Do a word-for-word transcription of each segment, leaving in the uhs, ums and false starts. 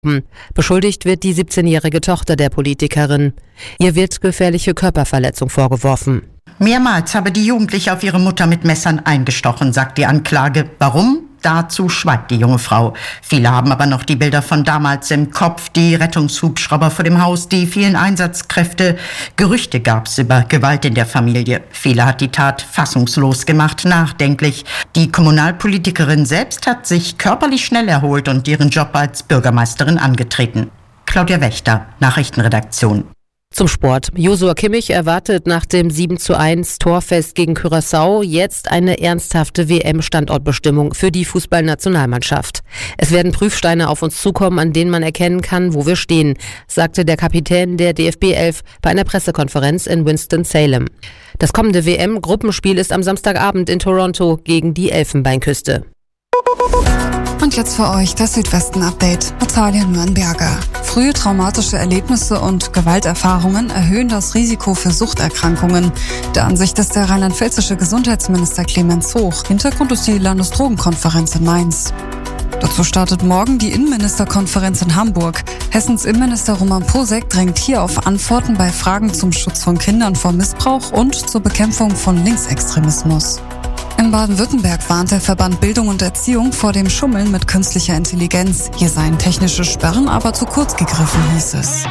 Beschuldigt wird die siebzehnjährige Tochter der Politikerin. Ihr wird gefährliche Körperverletzung vorgeworfen. Mehrmals habe die Jugendliche auf ihre Mutter mit Messern eingestochen, sagt die Anklage. Warum? Dazu schweigt die junge Frau. Viele haben aber noch die Bilder von damals im Kopf, die Rettungshubschrauber vor dem Haus, die vielen Einsatzkräfte. Gerüchte gab es über Gewalt in der Familie. Viele hat die Tat fassungslos gemacht, nachdenklich. Die Kommunalpolitikerin selbst hat sich körperlich schnell erholt und ihren Job als Bürgermeisterin angetreten. Claudia Wächter, Nachrichtenredaktion. Zum Sport. Joshua Kimmich erwartet nach dem sieben zu eins Torfest gegen Curaçao jetzt eine ernsthafte W M-Standortbestimmung für die Fußballnationalmannschaft. Es werden Prüfsteine auf uns zukommen, an denen man erkennen kann, wo wir stehen, sagte der Kapitän der D F B elf bei einer Pressekonferenz in Winston-Salem. Das kommende W M-Gruppenspiel ist am Samstagabend in Toronto gegen die Elfenbeinküste. Und jetzt für euch das Südwesten-Update. Natalia Nürnberger. Frühe traumatische Erlebnisse und Gewalterfahrungen erhöhen das Risiko für Suchterkrankungen. Der Ansicht ist der rheinland-pfälzische Gesundheitsminister Clemens Hoch. Hintergrund ist die Landesdrogenkonferenz in Mainz. Dazu startet morgen die Innenministerkonferenz in Hamburg. Hessens Innenminister Roman Posek drängt hier auf Antworten bei Fragen zum Schutz von Kindern vor Missbrauch und zur Bekämpfung von Linksextremismus. In Baden-Württemberg warnt der Verband Bildung und Erziehung vor dem Schummeln mit künstlicher Intelligenz. Hier seien technische Sperren aber zu kurz gegriffen, hieß es.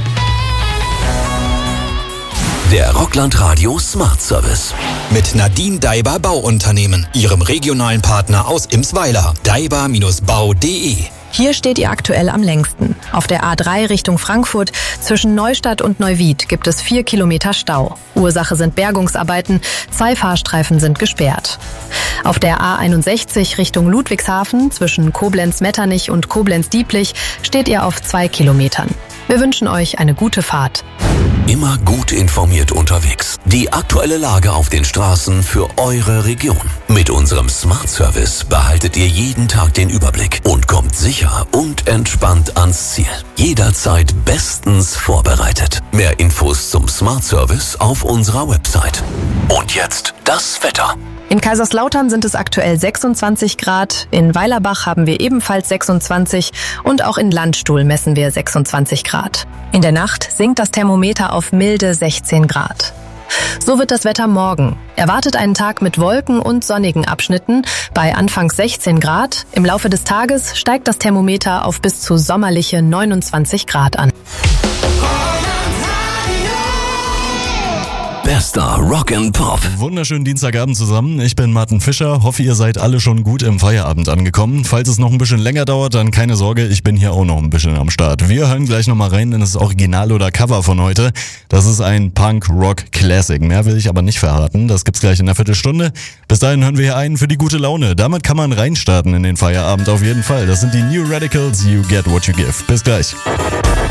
Der Rockland Radio Smart Service. Mit Nadine Daiber Bauunternehmen, ihrem regionalen Partner aus Imsweiler. daiber Bindestrich bau punkt de. Hier steht ihr aktuell am längsten. Auf der A drei Richtung Frankfurt zwischen Neustadt und Neuwied gibt es vier Kilometer Stau. Ursache sind Bergungsarbeiten, zwei Fahrstreifen sind gesperrt. Auf der A einundsechzig Richtung Ludwigshafen zwischen Koblenz-Metternich und Koblenz-Dieblich steht ihr auf zwei Kilometern. Wir wünschen euch eine gute Fahrt. Immer gut informiert unterwegs. Die aktuelle Lage auf den Straßen für eure Region. Mit unserem Smart Service behaltet ihr jeden Tag den Überblick und kommt sicher und entspannt ans Ziel. Jederzeit bestens vorbereitet. Mehr Infos zum Smart Service auf unserer Website. Und jetzt das Wetter. In Kaiserslautern sind es aktuell sechsundzwanzig Grad, in Weilerbach haben wir ebenfalls sechsundzwanzig und auch in Landstuhl messen wir sechsundzwanzig Grad. In der Nacht sinkt das Thermometer auf milde sechzehn Grad. So wird das Wetter morgen. Erwartet einen Tag mit Wolken und sonnigen Abschnitten bei anfangs sechzehn Grad. Im Laufe des Tages steigt das Thermometer auf bis zu sommerliche neunundzwanzig Grad an. Bester Rock and Pop. Wunderschönen Dienstagabend zusammen. Ich bin Martin Fischer. Hoffe, ihr seid alle schon gut im Feierabend angekommen. Falls es noch ein bisschen länger dauert, dann keine Sorge, ich bin hier auch noch ein bisschen am Start. Wir hören gleich nochmal rein in das Original oder Cover von heute. Das ist ein Punk-Rock-Classic. Mehr will ich aber nicht verraten. Das gibt's gleich in einer Viertelstunde. Bis dahin hören wir hier einen für die gute Laune. Damit kann man reinstarten in den Feierabend auf jeden Fall. Das sind die New Radicals, You Get What You Give. Bis gleich.